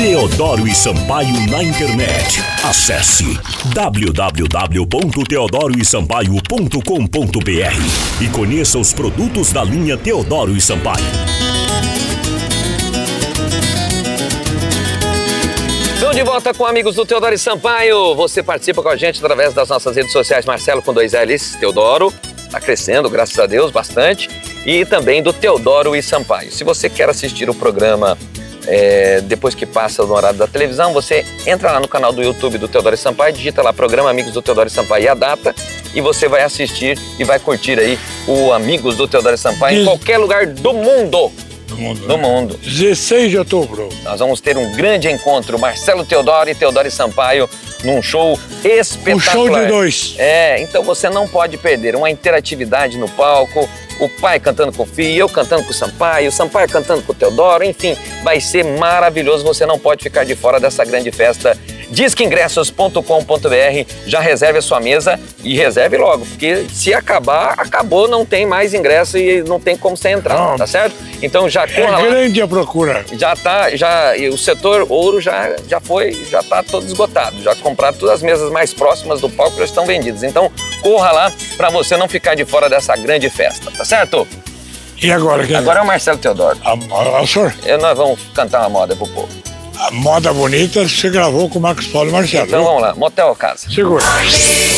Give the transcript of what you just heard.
Teodoro e Sampaio na internet. Acesse www.teodoroesampaio.com.br e conheça os produtos da linha Teodoro e Sampaio. Estamos de volta com amigos do Teodoro e Sampaio. Você participa com a gente através das nossas redes sociais. Marcelo com 2 L's, Teodoro. Está crescendo, graças a Deus, bastante. E também do Teodoro e Sampaio. Se você quer assistir o programa depois que passa no horário da televisão, você entra lá no canal do YouTube do Teodoro e Sampaio, digita lá programa Amigos do Teodoro e Sampaio e a data, e você vai assistir e vai curtir aí o Amigos do Teodoro e Sampaio em qualquer lugar do mundo. Do mundo. 16 de outubro. Nós vamos ter um grande encontro, Marcelo Teodoro e Teodoro e Sampaio, num show espetacular. Um show de 2. Então você não pode perder uma interatividade no palco, o pai cantando com o filho, eu cantando com o Sampaio cantando com o Teodoro, enfim, vai ser maravilhoso, você não pode ficar de fora dessa grande festa. Disqueingressos.com.br, já reserve a sua mesa e reserve logo, porque se acabar, acabou, não tem mais ingresso e não tem como você entrar, tá certo? Então já corra lá. É grande a procura. E o setor ouro já tá todo esgotado, já compraram todas as mesas mais próximas do palco, já estão vendidas. Então corra lá para você não ficar de fora dessa grande festa, tá certo? E agora? Agora é o Marcelo Teodoro. O senhor? Nós vamos cantar uma moda pro povo. A moda bonita você gravou com o Marcos Paulo e Marcelo. Então vamos lá, motel ou casa? Segura.